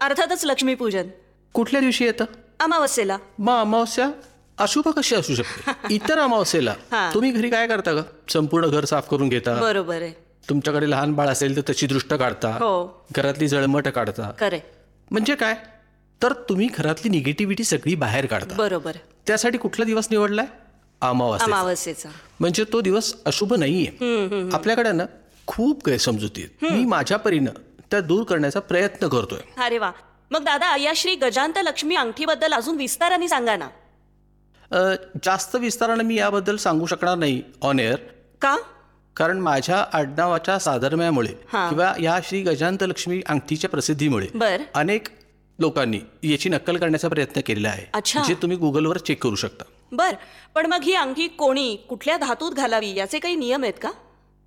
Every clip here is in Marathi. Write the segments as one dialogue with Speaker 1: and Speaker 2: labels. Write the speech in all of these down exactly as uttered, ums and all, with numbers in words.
Speaker 1: अर्थातच लक्ष्मीपूजन.
Speaker 2: कुठल्या दिवशी येतं?
Speaker 1: अमावस्येला.
Speaker 2: मग अमावस्या अशुभ कशी असू शकते? इतर अमावस्येला तुम्ही घरी काय करता का? संपूर्ण घर साफ करून घेता.
Speaker 1: बरोबर आहे.
Speaker 2: तुमच्याकडे लहान बाळ असेल तर त्याची दृष्ट काढता.
Speaker 1: हो.
Speaker 2: घरातली जळमट काढता.
Speaker 1: खरे.
Speaker 2: म्हणजे काय तर तुम्ही घरातली निगेटिव्हिटी सगळी बाहेर काढता.
Speaker 1: बरोबर.
Speaker 2: त्यासाठी कुठला दिवस निवडलाय? अमावस्या.
Speaker 1: अमावस्येचा.
Speaker 2: म्हणजे तो दिवस अशुभ नाहीये. आपल्याकडे ना खूप गैरसमजुती आहेत. मी माझ्या परीनं त्या दूर करण्याचा प्रयत्न करतोय.
Speaker 1: अरे वा. मग दादा या श्री गजांत लक्ष्मी अंगठीबद्दल अजून विस्ताराने सांगा ना.
Speaker 2: जास्त विस्ताराने मी याबद्दल सांगू शकणार नाही ऑन एअर.
Speaker 1: का?
Speaker 2: कारण माझ्या आडनावाच्या साधर्म्यामुळे किंवा या श्री गजांत लक्ष्मी अंगठीच्या प्रसिद्धीमुळे अनेक लोकांनी याची नक्कल करण्याचा प्रयत्न केलेला आहे, जे तुम्ही गुगलवर चेक करू शकता.
Speaker 1: बर. पण मग ही अंगठी कोणी कुठल्या धातूत घालावी याचे काही नियम आहेत का?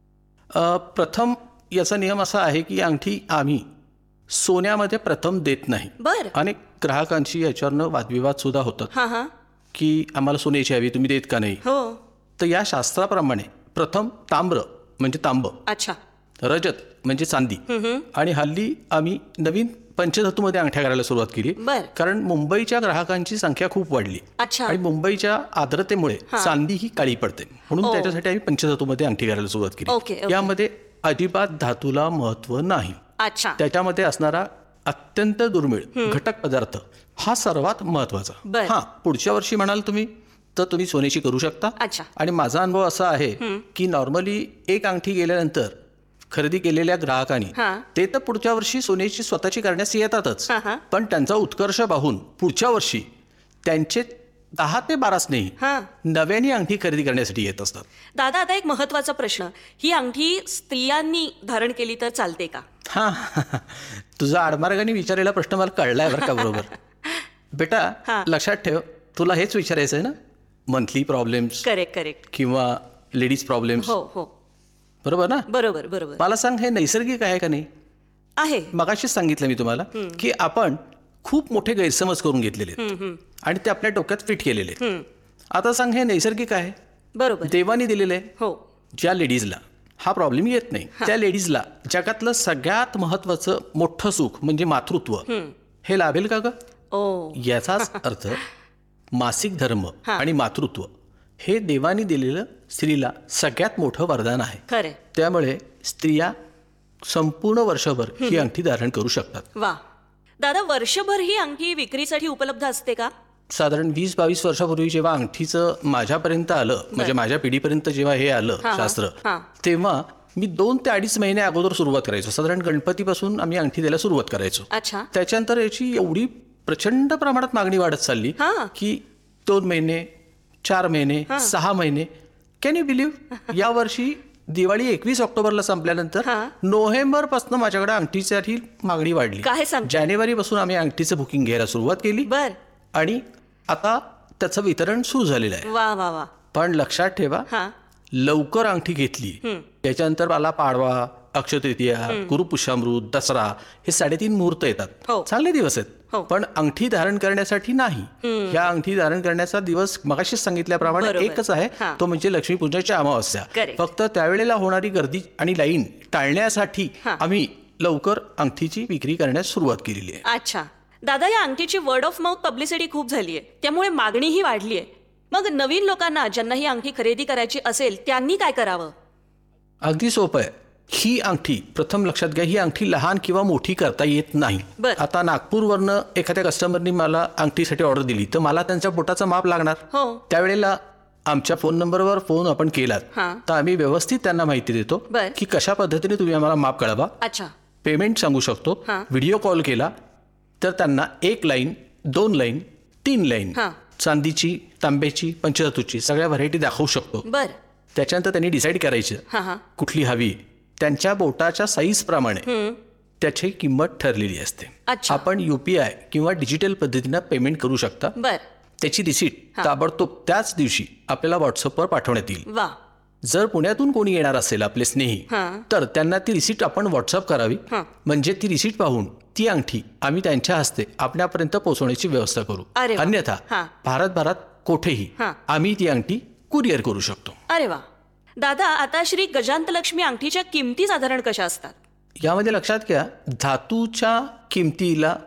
Speaker 2: प्रथम याचा नियम असा आहे की अंगठी आम्ही सोन्यामध्ये प्रथम देत नाही.
Speaker 1: बर.
Speaker 2: अनेक ग्राहकांशी याच्यावरनं वादविवाद सुद्धा होतात की आम्हाला सोन्याची हवी, तुम्ही देत का नाही.
Speaker 1: हो.
Speaker 2: तर या शास्त्राप्रमाणे प्रथम ताम्र म्हणजे तांब,
Speaker 1: अच्छा,
Speaker 2: रजत म्हणजे चांदी, आणि हल्ली आम्ही नवीन पंचधातूमध्ये अंगठ्या करायला सुरुवात केली. कारण मुंबईच्या ग्राहकांची संख्या खूप वाढली आणि मुंबईच्या आर्द्रतेमुळे चांदी ही काळी पडते, म्हणून त्याच्यासाठी आम्ही पंचधातूमध्ये अंगठी करायला सुरुवात केली. यामध्ये अजिबात धातूला महत्व नाही. त्याच्यामध्ये असणारा अत्यंत दुर्मिळ घटक पदार्थ हा सर्वात महत्वाचा. हा, पुढच्या वर्षी म्हणाल तुम्ही तर तुम्ही सोन्याची करू शकता. आणि माझा अनुभव असा आहे की नॉर्मली एक अंगठी गेल्यानंतर खरेदी केलेल्या ग्राहकांनी ते तर पुढच्या वर्षी सोन्याची स्वतःची करण्यास येतातच, पण त्यांचा उत्कर्ष पाहून पुढच्या वर्षी त्यांचे दहा ते बारा स्नेही नव्याने अंगठी खरेदी करण्यासाठी येत असतात.
Speaker 1: दादा आता एक महत्वाचा प्रश्न, ही अंगठी स्त्रियांनी धारण केली तर चालते का?
Speaker 2: हा, तुझा आडमार्गाने विचारलेला प्रश्न मला कळलाय बरं का. बरोबर बेटा, लक्षात ठेव, तुला हेच विचारायचं आहे ना, मंथली प्रॉब्लेम्स.
Speaker 1: Correct correct.
Speaker 2: किंवा लेडीज प्रॉब्लेम्स.
Speaker 1: हो हो,
Speaker 2: बरोबर ना.
Speaker 1: बरोबर बरोबर.
Speaker 2: मला सांग, हे नैसर्गिक आहे का नाही?
Speaker 1: आहे.
Speaker 2: मगाशीच सांगितलं मी तुम्हाला की आपण खूप मोठे गैरसमज करून घेतलेले आणि ते आपल्या डोक्यात फिट केलेले. आता सांग, हे नैसर्गिक आहे?
Speaker 1: बरोबर.
Speaker 2: देवाने दिलेले.
Speaker 1: हो.
Speaker 2: ज्या लेडीजला हा प्रॉब्लेम येत नाही त्या लेडीजला जगातलं सगळ्यात महत्वाचं मोठं सुख म्हणजे मातृत्व हे लाभेल का ग? याचाच अर्थ मासिक धर्म आणि मातृत्व हे देवाने दिलेलं स्त्रीला सगळ्यात मोठं वरदान आहे.
Speaker 1: खरे.
Speaker 2: त्यामुळे स्त्रिया संपूर्ण वर्षभर ही अंगठी धारण करू शकतात.
Speaker 1: वा. दादा, वर्षभर ही अंगठी विक्रीसाठी उपलब्ध असते का?
Speaker 2: साधारण वीस बावीस वर्षापूर्वी जेव्हा अंगठीचं माझ्यापर्यंत आलं, म्हणजे माझ्या पिढीपर्यंत जेव्हा हे आलं शास्त्र, तेव्हा मी दोन ते अडीच महिने अगोदर सुरुवात करायचो. साधारण गणपतीपासून आम्ही अंगठी द्यायला सुरुवात करायचो. त्याच्यानंतर याची एवढी प्रचंड प्रमाणात मागणी वाढत चालली की दोन महिने, चार महिने, सहा महिने. कॅन यू बिलीव्ह, या वर्षी दिवाळी एकवीस ऑक्टोबरला संपल्यानंतर नोव्हेंबर पासून माझ्याकडे अंगठीसाठी मागणी वाढली. जानेवारी पासून आम्ही अंगठीचं बुकिंग घ्यायला सुरुवात केली आणि आता त्याचं वितरण सुरू झालेलं आहे.
Speaker 1: वा वा वा.
Speaker 2: पण लक्षात ठेवा, लवकर अंगठी घेतली त्याच्यानंतर मला पाडवा, अक्षय तृतीया, गुरुपुष्यामृत, दसरा हे साडेतीन मुहूर्त येतात. चांगले दिवस आहेत, पण अंगठी धारण करण्यासाठी नाही. या अंगठी धारण करण्याचा दिवस मगाशीच सांगितल्याप्रमाणे एकच आहे, तो म्हणजे लक्ष्मीपूजनाच्या अमावस्या. फक्त त्यावेळेला होणारी गर्दी आणि लाईन टाळण्यासाठी आम्ही लवकर अंगठीची विक्री करण्यास सुरुवात केलेली आहे.
Speaker 1: अच्छा दादा, या अंगठीची वर्ड ऑफ माउथ पब्लिसिटी खूप झाली आहे, त्यामुळे मागणीही वाढली आहे. मग नवीन लोकांना ज्यांना ही अंगठी खरेदी करायची असेल त्यांनी काय करावं?
Speaker 2: अगदी सोपं आहे. ही अंगठी प्रथम लक्षात घ्या, ही अंगठी लहान किंवा मोठी करता येत नाही. आता नागपूरवरनं एखाद्या कस्टमरनी मला अंगठीसाठी ऑर्डर दिली तर मला त्यांच्या बोटाचं माप लागणार. त्यावेळेला आमच्या फोन नंबरवर फोन आपण केलात तर आम्ही व्यवस्थित त्यांना माहिती देतो की कशा पद्धतीने तुम्ही आम्हाला माप कळवा. पेमेंट सांगू शकतो. व्हिडिओ कॉल केला तर त्यांना एक लाईन, दोन लाईन, तीन लाईन चांदीची, तांब्याची, पंचधातूची सगळ्या व्हरायटी दाखवू शकतो. त्याच्यानंतर त्यांनी डिसाईड करायचं कुठली हवी. त्यांच्या बोटाच्या साईज प्रमाणे त्याची किंमत ठरलेली असते. आपण युपीआय किंवा डिजिटल पद्धतीने पेमेंट करू शकता. त्याची रिसीट ताबडतोब त्याच दिवशी आपल्याला व्हॉट्सअपवर पाठवण्यात येईल. जर पुण्यातून कोणी येणार असेल आपले स्नेही तर त्यांना ती रिसीट आपण व्हॉट्सअप करावी, म्हणजे ती रिसीट पाहून ती अंगठी आम्ही त्यांच्या हस्ते आपल्यापर्यंत पोहोचवण्याची व्यवस्था करू. अन्यथा भारतभरात कुठेही आम्ही ती अंगठी कुरिअर करू शकतो.
Speaker 1: अरे वा. दादा, आता श्री गजांत लक्ष्मी अंगठीच्या किमती साधारण कशा असतात?
Speaker 2: यामध्ये लक्षात घ्या, धातूच्या किमतीला